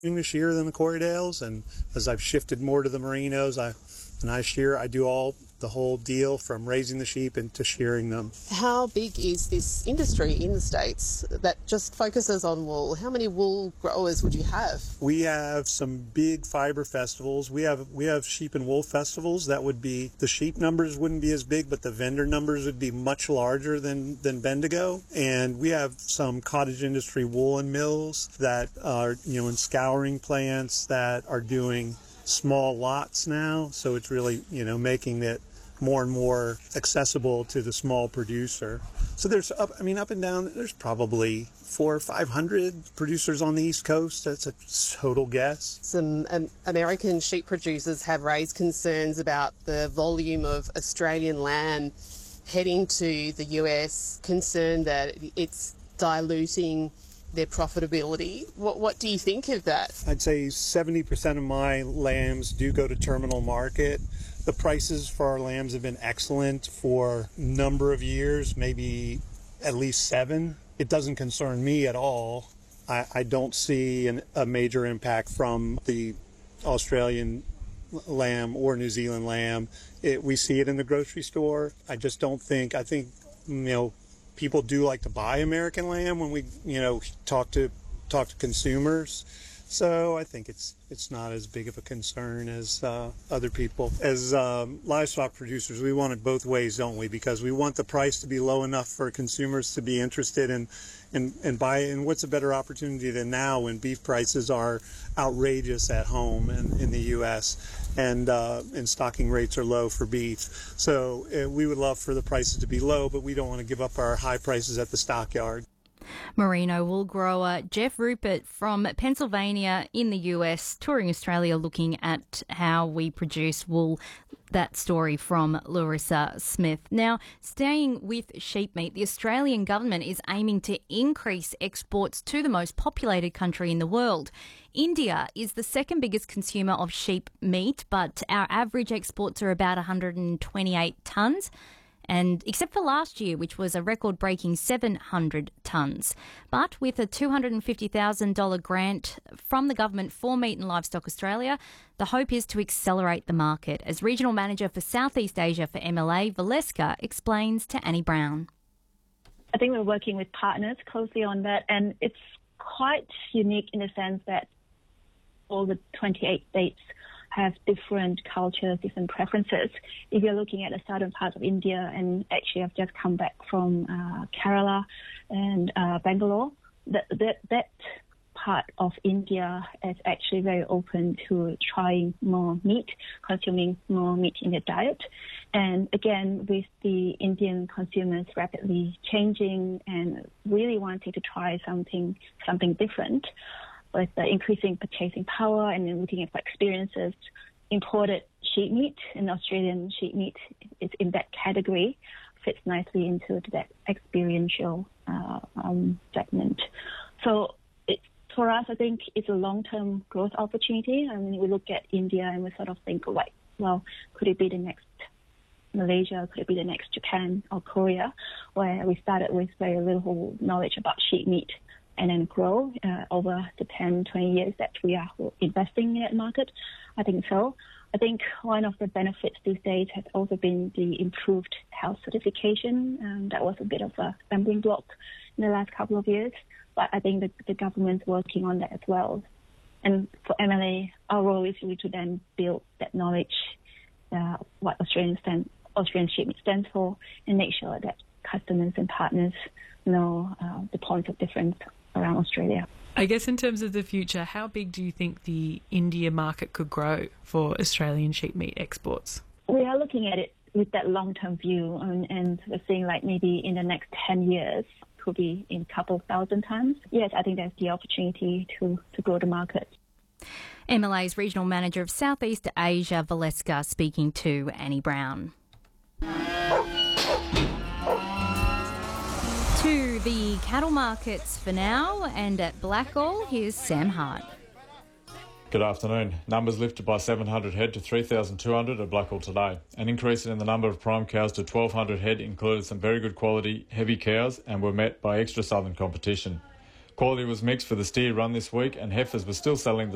This year than the Corriedales, and as I've shifted more to the Merinos, I do the whole deal from raising the sheep into shearing them. How big is this industry in the States that just focuses on wool? How many wool growers would you have? We have some big fiber festivals. We have sheep and wool festivals. That would be, the sheep numbers wouldn't be as big, but the vendor numbers would be much larger than Bendigo. And we have some cottage industry woolen mills that are, in scouring plants that are doing small lots now. So it's really, making it more and more accessible to the small producer. So there's up and down, there's probably 400 or 500 producers on the East Coast. That's a total guess. Some American sheep producers have raised concerns about the volume of Australian lamb heading to the US, concerned that it's diluting their profitability. What do you think of that? I'd say 70% of my lambs do go to terminal market. The prices for our lambs have been excellent for a number of years, maybe at least 7. It doesn't concern me at all. I don't see a major impact from the Australian lamb or New Zealand lamb. We see it in the grocery store. I think people do like to buy American lamb when we, talk to consumers. So I think it's not as big of a concern as other people. As livestock producers, we want it both ways, don't we? Because we want the price to be low enough for consumers to be interested in buy. And what's a better opportunity than now when beef prices are outrageous at home in the U.S. and stocking rates are low for beef. So we would love for the prices to be low, but we don't want to give up our high prices at the stockyard. Merino wool grower Jeff Rupert from Pennsylvania in the US, touring Australia, looking at how we produce wool. That story from Larissa Smith. Now, staying with sheep meat, the Australian government is aiming to increase exports to the most populated country in the world. India is the second biggest consumer of sheep meat, but our average exports are about 128 tonnes. And except for last year, which was a record-breaking 700 tonnes. But with a $250,000 grant from the government for Meat and Livestock Australia, the hope is to accelerate the market, as Regional Manager for Southeast Asia for MLA, Valeska, explains to Annie Brown. I think we're working with partners closely on that, and it's quite unique in the sense that all the 28 states have different cultures, different preferences. If you're looking at the southern part of India, and actually I've just come back from Kerala and Bangalore, that part of India is actually very open to trying more meat, consuming more meat in their diet. And again, with the Indian consumers rapidly changing and really wanting to try something different, with the increasing purchasing power and then looking at experiences, imported sheep meat and Australian sheep meat is in that category, fits nicely into that experiential segment. So for us, I think it's a long-term growth opportunity. I mean, we look at India and we sort of think, like, well, could it be the next Malaysia? Could it be the next Japan or Korea, where we started with very little knowledge about sheep meat and then grow over the 10, 20 years that we are investing in that market? I think so. I think one of the benefits these days has also been the improved health certification. That was a bit of a stumbling block in the last couple of years, but I think the government's working on that as well. And for MLA, our role is really to then build that knowledge, what Australian sheep meat stands for, and make sure that customers and partners know the points of difference around Australia. I guess in terms of the future, how big do you think the India market could grow for Australian sheep meat exports? We are looking at it with that long-term view, and we're seeing like maybe in the next 10 years, could be in a couple of thousand tonnes. Yes, I think there's the opportunity to grow the market. MLA's Regional Manager of Southeast Asia, Valeska, speaking to Annie Brown. To the cattle markets for now, and at Blackall, here's Sam Hart. Good afternoon. Numbers lifted by 700 head to 3,200 at Blackall today. An increase in the number of prime cows to 1,200 head included some very good quality heavy cows and were met by extra southern competition. Quality was mixed for the steer run this week, and heifers were still selling the